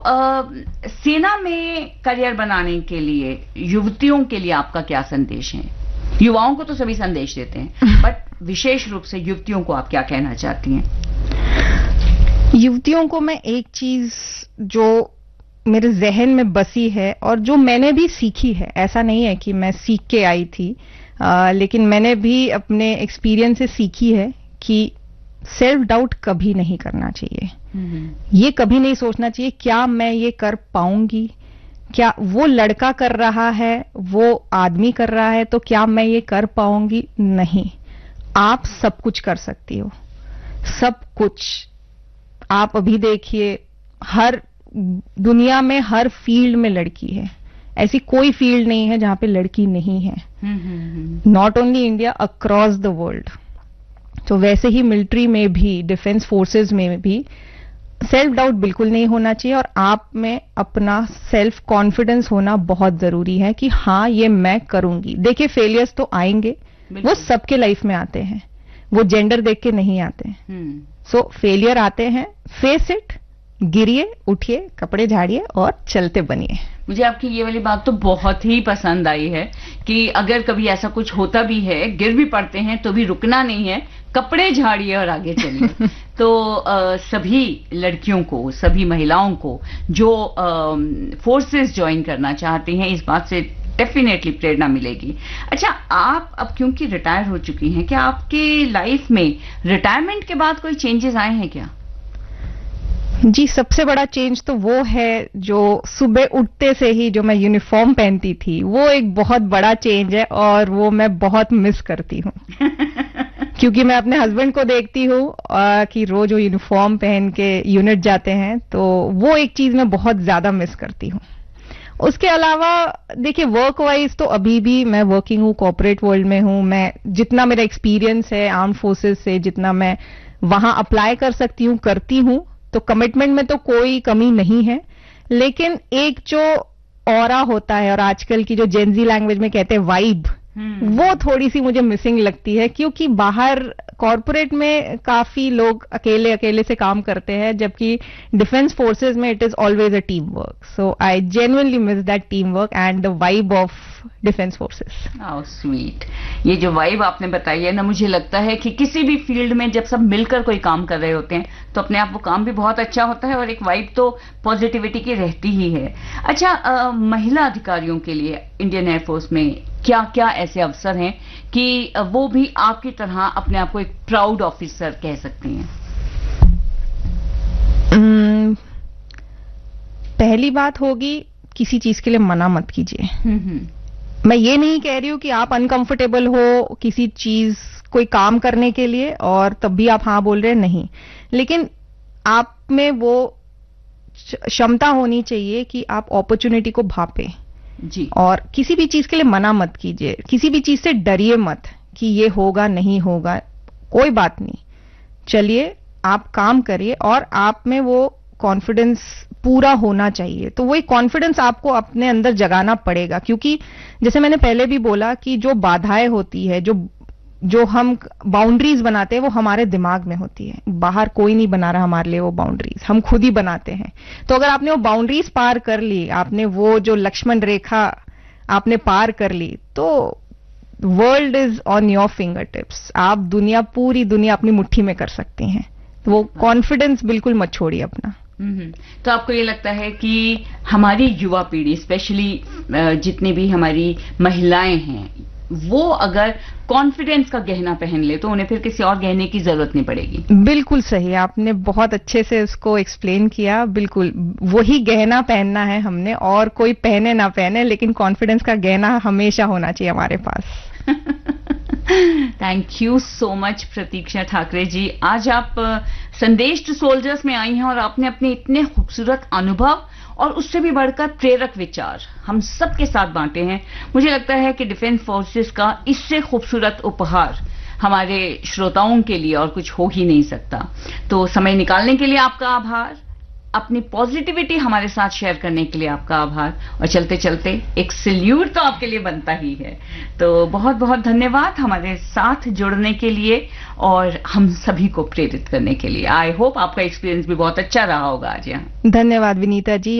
सेना में करियर बनाने के लिए युवतियों के लिए आपका क्या संदेश है? युवाओं को तो सभी संदेश देते हैं, बट विशेष रूप से युवतियों को आप क्या कहना चाहती हैं? युवतियों को मैं एक चीज जो मेरे जहन में बसी है और जो मैंने भी सीखी है, ऐसा नहीं है कि मैं सीख के आई थी, लेकिन मैंने भी अपने एक्सपीरियंस से सीखी है कि सेल्फ डाउट कभी नहीं करना चाहिए। ये कभी नहीं सोचना चाहिए क्या मैं ये कर पाऊंगी, क्या वो लड़का कर रहा है, वो आदमी कर रहा है, तो क्या मैं ये कर पाऊंगी? नहीं, आप सब कुछ कर सकती हो, सब कुछ। आप अभी देखिए, हर दुनिया में हर फील्ड में लड़की है, ऐसी कोई फील्ड नहीं है जहां पे लड़की नहीं है। Not only India, across the world. तो वैसे ही मिलिट्री में भी, डिफेंस फोर्सेस में भी सेल्फ डाउट बिल्कुल नहीं होना चाहिए, और आप में अपना सेल्फ कॉन्फिडेंस होना बहुत जरूरी है कि हाँ ये मैं करूंगी। देखिए, फेलियर्स तो आएंगे, वो सबके लाइफ में आते हैं, वो जेंडर देख के नहीं आते। सो फेलियर आते हैं, फेस इट, गिरिए, उठिए, कपड़े झाड़िए और चलते बनिए। मुझे आपकी ये वाली बात तो बहुत ही पसंद आई है कि अगर कभी ऐसा कुछ होता भी है, गिर भी पड़ते हैं, तो भी रुकना नहीं है, कपड़े झाड़िए और आगे चलिए। तो सभी लड़कियों को, सभी महिलाओं को जो फोर्सेस ज्वाइन करना चाहती हैं, इस बात से डेफिनेटली प्रेरणा मिलेगी। अच्छा, आप अब क्योंकि रिटायर हो चुकी हैं, क्या आपके लाइफ में रिटायरमेंट के बाद कोई चेंजेस आए हैं क्या? जी, सबसे बड़ा चेंज तो वो है जो सुबह उठते से ही जो मैं यूनिफॉर्म पहनती थी, वो एक बहुत बड़ा चेंज है और वो मैं बहुत मिस करती हूँ। क्योंकि मैं अपने हस्बैंड को देखती हूँ कि रोज वो यूनिफॉर्म पहन के यूनिट जाते हैं, तो वो एक चीज मैं बहुत ज्यादा मिस करती हूँ। उसके अलावा देखिए, वर्क वाइज तो अभी भी मैं वर्किंग हूँ, कॉर्पोरेट वर्ल्ड में हूँ। मैं जितना मेरा एक्सपीरियंस है आर्म्ड फोर्सेस से, जितना मैं वहां अप्लाई कर सकती हूँ करती हूँ, तो कमिटमेंट में तो कोई कमी नहीं है। लेकिन एक जो ऑरा होता है, और आजकल की जो जेनजी लैंग्वेज में कहते हैं वाइब, वो थोड़ी सी मुझे मिसिंग लगती है। क्योंकि बाहर कॉर्पोरेट में काफी लोग अकेले अकेले से काम करते हैं, जबकि डिफेंस फोर्सेस में it is always a team work. So I genuinely miss that team work and the vibe of defence forces. How sweet. ये जो वाइब आपने बताई है ना, मुझे लगता है कि किसी भी फील्ड में जब सब मिलकर कोई काम कर रहे होते हैं, तो अपने आप वो काम भी बहुत अच्छा होता है, और एक वाइब तो पॉजिटिविटी की रहती ही है। अच्छा, महिला अधिकारियों के लिए इंडियन एयरफोर्स में क्या क्या ऐसे अवसर हैं कि वो भी आपकी तरह अपने आप को एक प्राउड ऑफिसर कह सकती हैं? पहली बात होगी, किसी चीज के लिए मना मत कीजिए। मैं ये नहीं कह रही हूं कि आप अनकंफर्टेबल हो किसी चीज, कोई काम करने के लिए, और तब भी आप हाँ बोल रहे हैं, नहीं। लेकिन आप में वो क्षमता होनी चाहिए कि आप अपॉर्चुनिटी को भापें जी, और किसी भी चीज के लिए मना मत कीजिए, किसी भी चीज से डरिए मत कि ये होगा नहीं होगा, कोई बात नहीं, चलिए आप काम करिए, और आप में वो कॉन्फिडेंस पूरा होना चाहिए। तो वही कॉन्फिडेंस आपको अपने अंदर जगाना पड़ेगा, क्योंकि जैसे मैंने पहले भी बोला कि जो बाधाएं होती है, जो हम बाउंड्रीज बनाते हैं, वो हमारे दिमाग में होती है। बाहर कोई नहीं बना रहा हमारे लिए वो बाउंड्रीज, हम खुद ही बनाते हैं। तो अगर आपने वो बाउंड्रीज पार कर ली, आपने वो जो लक्ष्मण रेखा आपने पार कर ली, तो world is on your finger tips. आप पूरी दुनिया अपनी मुट्ठी में कर सकती हैं। तो वो कॉन्फिडेंस बिल्कुल मत छोड़िए अपना। तो आपको ये लगता है कि हमारी युवा पीढ़ी, स्पेशली जितनी भी हमारी महिलाएं हैं, वो अगर कॉन्फिडेंस का गहना पहन ले तो उन्हें फिर किसी और गहने की जरूरत नहीं पड़ेगी? बिल्कुल सही, आपने बहुत अच्छे से उसको एक्सप्लेन किया। बिल्कुल वही गहना पहनना है हमने, और कोई पहने ना पहने, लेकिन कॉन्फिडेंस का गहना हमेशा होना चाहिए हमारे पास। थैंक यू सो मच प्रतीक्षा ठाकरे जी। आज आप संदेश टू सोल्जर्स में आई हैं, और आपने अपने इतने खूबसूरत अनुभव और उससे भी बढ़कर प्रेरक विचार हम सबके साथ बांटे हैं। मुझे लगता है कि डिफेंस फोर्सेस का इससे खूबसूरत उपहार हमारे श्रोताओं के लिए और कुछ हो ही नहीं सकता। तो समय निकालने के लिए आपका आभार। अपनी पॉजिटिविटी हमारे साथ शेयर करने के लिए आपका आभार, और चलते चलते एक सैल्यूट तो आपके लिए बनता ही है। तो बहुत बहुत धन्यवाद हमारे साथ जुड़ने के लिए और हम सभी को प्रेरित करने के लिए। आई होप आपका एक्सपीरियंस भी बहुत अच्छा रहा होगा आज यहाँ। धन्यवाद विनीता जी।